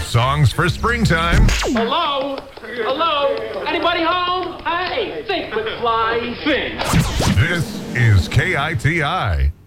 songs for springtime. Hello? Hello? Anybody home? Hey, think but fly, think. This is KITI.